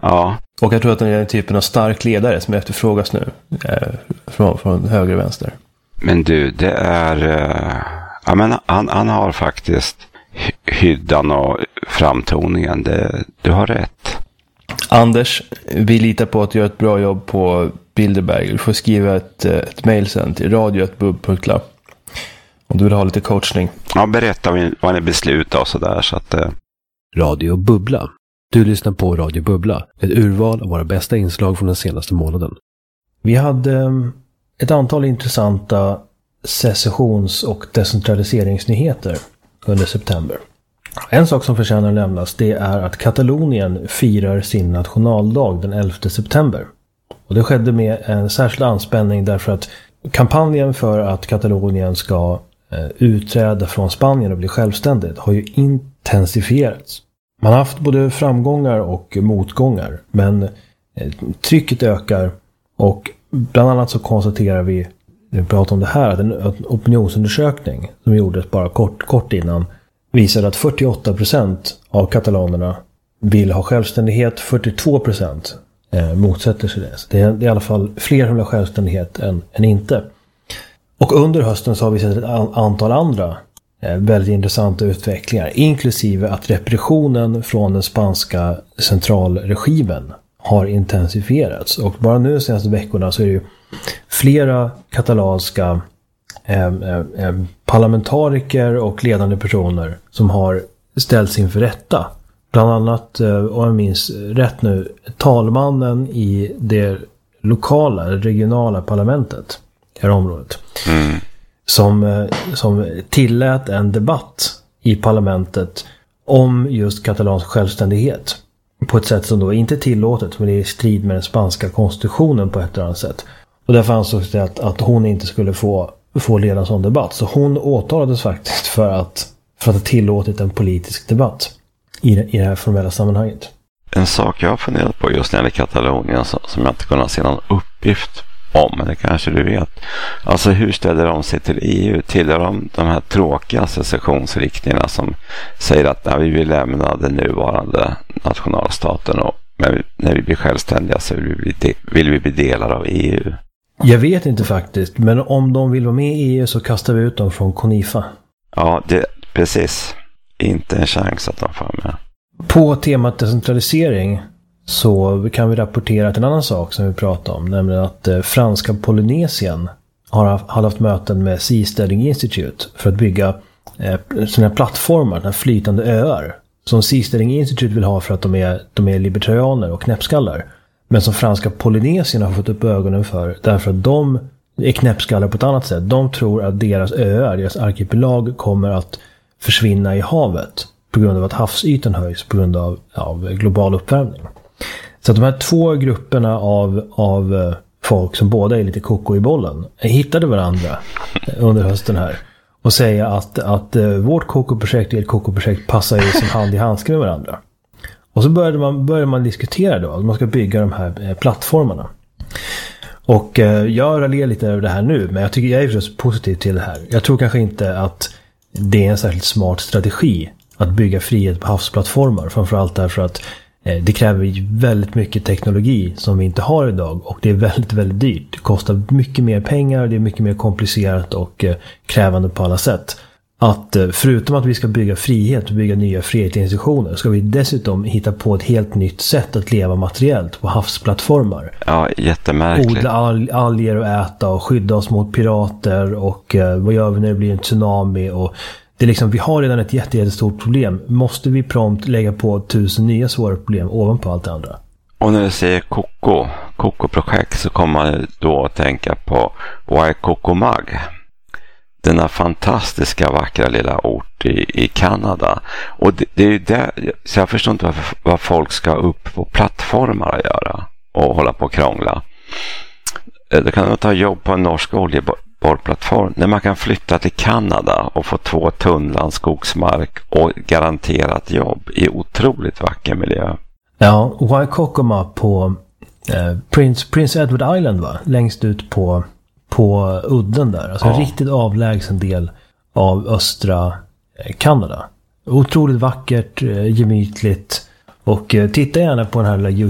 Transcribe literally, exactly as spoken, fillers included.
Ja. Och jag tror att den är den typen av stark ledare som efterfrågas nu eh, från, från höger och vänster. Men du, det är... Uh, ja, men han, han har faktiskt hyddan och framtoningen. Det, du har rätt. Anders, vi litar på att du gör ett bra jobb på Bilderberg. Du får skriva ett, ett mejl sen till radio at bub punkt l a om du vill ha lite coachning. Ja, berätta vad ni beslutar och sådär. Så att, uh... Radio Bubbla. Du lyssnar på Radio Bubbla, ett urval av våra bästa inslag från den senaste månaden. Vi hade ett antal intressanta secessions- och decentraliseringsnyheter under september. En sak som förtjänar att nämnas, det är att Katalonien firar sin nationaldag den elfte september. Och det skedde med en särskild anspänning därför att kampanjen för att Katalonien ska eh, utträda från Spanien och bli självständigt har ju intensifierats. Man har haft både framgångar och motgångar, men eh, trycket ökar och bland annat så konstaterar vi, vi pratar om det här, att en opinionsundersökning som gjordes bara kort, kort innan visade att fyrtioåtta procent av katalanerna vill ha självständighet, fyrtiotvå procent eh, motsätter sig det. Så det, är, det är i alla fall fler som vill ha självständighet än, än inte. Och under hösten så har vi sett ett an- antal andra eh, väldigt intressanta utvecklingar, inklusive att repressionen från den spanska centralregimen har intensifierats. Och bara nu de senaste veckorna så är det ju flera katalanska eh, eh, parlamentariker och ledande personer som har ställts inför rätta. Bland annat, eh, om jag minns rätt nu, talmannen i det lokala, regionala parlamentet i det här området. Mm. Som, eh, som tillät en debatt i parlamentet om just katalansk självständighet. På ett sätt som då inte är tillåtet, men det är i strid med den spanska konstitutionen på ett eller annat sätt. Och därför ansågs det att, att hon inte skulle få, få leda en sån debatt. Så hon åtalades faktiskt för att, för att ha tillåtit en politisk debatt i det, i det här formella sammanhanget. En sak jag har funderat på just när det gäller Katalonien som jag inte kunnat se någon uppgift om, men det kanske du vet. Alltså hur ställer de sig till E U? Tillhör de de här tråkiga secessionsriktningarna som säger att när vi vill lämna den nuvarande nationalstaten och men när vi blir självständiga så vill vi, bli, vill vi bli delar av E U? Jag vet inte faktiskt, men om de vill vara med i E U så kastar vi ut dem från CONIFA. Ja, det, precis. Inte en chans att de får med. På temat decentralisering så kan vi rapportera att en annan sak som vi pratar om, nämligen att eh, franska Polynesien har haft, har haft möten med Seasteading Institute för att bygga eh, sådana här plattformar, sådana här flytande öar som Seasteading Institute vill ha för att de är, de är libertarianer och knäppskallar, men som franska Polynesien har fått upp ögonen för därför att de är knäppskallar på ett annat sätt. De tror att deras öar, deras arkipelag kommer att försvinna i havet på grund av att havsytan höjs på grund av, av global uppvärmning. Så att de här två grupperna av, av folk som båda är lite koko i bollen hittade varandra under hösten här och säga att, att vårt koko-projekt och ert koko-projekt passar ju som hand i handske med varandra. Och så började man, började man diskutera då att man ska bygga de här plattformarna. Och jag raljerar lite över det här nu, men jag tycker jag är förstås positiv till det här. Jag tror kanske inte att det är en särskilt smart strategi att bygga frihet på havsplattformar, framförallt därför att det kräver väldigt mycket teknologi som vi inte har idag och det är väldigt, väldigt dyrt. Det kostar mycket mer pengar, det är mycket mer komplicerat och krävande på alla sätt. Att förutom att vi ska bygga frihet och bygga nya frihetsinstitutioner ska vi dessutom hitta på ett helt nytt sätt att leva materiellt på havsplattformar. Ja, jättemärkligt. Odla all, alger och äta och skydda oss mot pirater och eh, vad gör vi när det blir en tsunami och det är liksom, vi har redan ett jätte, jättestort problem. Måste vi prompt lägga på tusen nya svåra problem ovanpå allt det andra? Och när du säger Koko, Koko-projekt så kommer man då att tänka på Waikokumag. Denna fantastiska vackra lilla ort i, i Kanada. Och det, det är ju det, så jag förstår inte varför, vad folk ska upp på plattformar att göra och hålla på och krångla. Det kan man ta jobb på en norsk oljeborrplattform när man kan flytta till Kanada och få två tunnland skogsmark och garanterat jobb i otroligt vacker miljö. Ja, Waikokuma på eh, Prince, Prince Edward Island va? Längst ut på på udden där. Alltså ja. En riktigt avlägsen del av östra Kanada. Otroligt vackert, gemytligt. Och titta gärna på den här